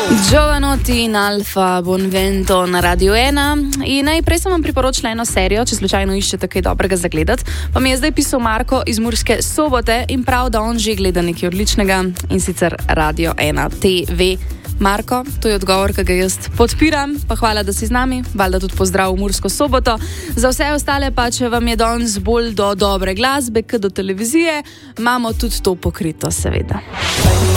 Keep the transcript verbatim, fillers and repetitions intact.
Giovanotti in Alfa Bonvento na Radio ena. In najprej sem vam priporočila eno serijo, če slučajno iščete kaj dobrega za gledati. Pa mi je zdaj pisal Marko iz Murske Sobote in prav, da on že gleda nekaj odličnega, in sicer Radio ena T V. Marko, to je odgovor, ki ga jaz podpiram, pa hvala, da si z nami, valjda tudi pozdrav v Mursko Soboto. Za vse ostale pa, če vam je danes bolj do dobre glasbe, kot do televizije, imamo tudi to pokrito, seveda.